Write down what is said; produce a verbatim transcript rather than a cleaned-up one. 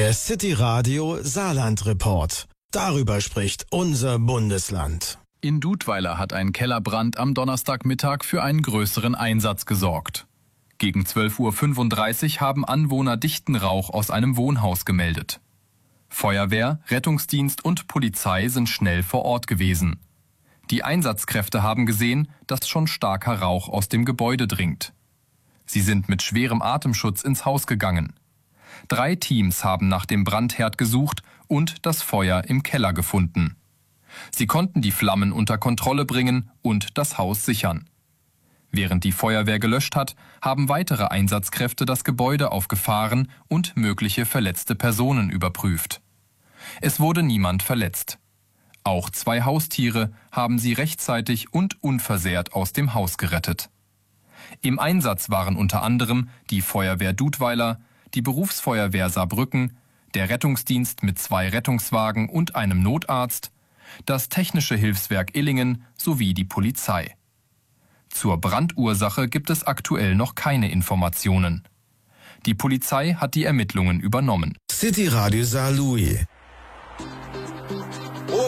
Der City Radio Saarland Report. Darüber spricht unser Bundesland. In Dudweiler hat ein Kellerbrand am Donnerstagmittag für einen größeren Einsatz gesorgt. Gegen zwölf Uhr fünfunddreißig haben Anwohner dichten Rauch aus einem Wohnhaus gemeldet. Feuerwehr, Rettungsdienst und Polizei sind schnell vor Ort gewesen. Die Einsatzkräfte haben gesehen, dass schon starker Rauch aus dem Gebäude dringt. Sie sind mit schwerem Atemschutz ins Haus gegangen. Drei Teams haben nach dem Brandherd gesucht und das Feuer im Keller gefunden. Sie konnten die Flammen unter Kontrolle bringen und das Haus sichern. Während die Feuerwehr gelöscht hat, haben weitere Einsatzkräfte das Gebäude aufgefahren und mögliche verletzte Personen überprüft. Es wurde niemand verletzt. Auch zwei Haustiere haben sie rechtzeitig und unversehrt aus dem Haus gerettet. Im Einsatz waren unter anderem die Feuerwehr Dudweiler, die Berufsfeuerwehr Saarbrücken, der Rettungsdienst mit zwei Rettungswagen und einem Notarzt, das Technische Hilfswerk Illingen sowie die Polizei. Zur Brandursache gibt es aktuell noch keine Informationen. Die Polizei hat die Ermittlungen übernommen. City Radio Saarlouis.